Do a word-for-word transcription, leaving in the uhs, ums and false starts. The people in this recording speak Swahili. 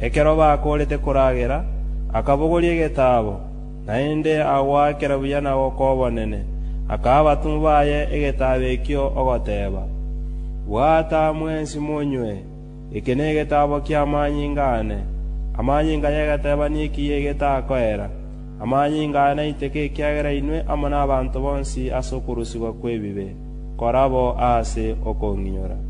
ekero bakorete koragera akabogoria egetabo naende agwakera buya nago kobonene akabatumu baye egetabo ekio ogoteba bwata mwensi monywe eke na egetabo kia amanyingane amanyinga yegeteba niki yegetakoera amanyinga naiteke ekiagera inwe amo n'abantu bonsi ase okurusigwa kw'ebibe korabo ase okong'inyora.